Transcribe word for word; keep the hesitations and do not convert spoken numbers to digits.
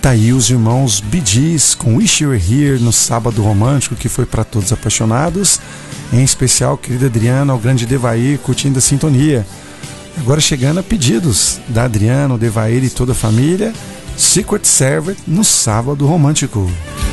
Tá aí os irmãos Bee Gees com Wish You Were Here no Sábado Romântico, que foi para todos apaixonados. Em especial, querida Adriana, o grande Devair, curtindo a sintonia. Agora chegando a pedidos da Adriana, o Devair e toda a família, Secret Service no Sábado Romântico.